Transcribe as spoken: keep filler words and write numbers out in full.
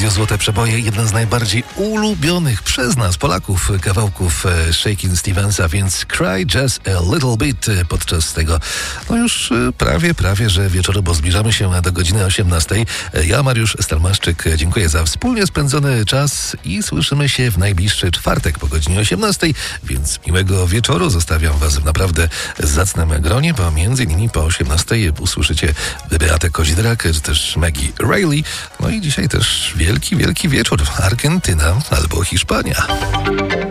Radio Złote Przeboje, jeden z najbardziej ulubionych przez nas, Polaków, kawałków Shakin' Stevensa, więc Cry Just a Little Bit podczas tego, no już prawie, prawie, że wieczoru, bo zbliżamy się do godziny osiemnastej. Ja, Mariusz Stalmaszczyk, dziękuję za wspólnie spędzony czas i słyszymy się w najbliższy czwartek po godzinie osiemnastej, więc miłego wieczoru. Zostawiam was w naprawdę zacnym gronie, bo między innymi po osiemnastej usłyszycie Beatę Kozidrak, czy też Maggie Reilly. No i dzisiaj też wielki, wielki wieczór. Argentyna albo Hiszpania.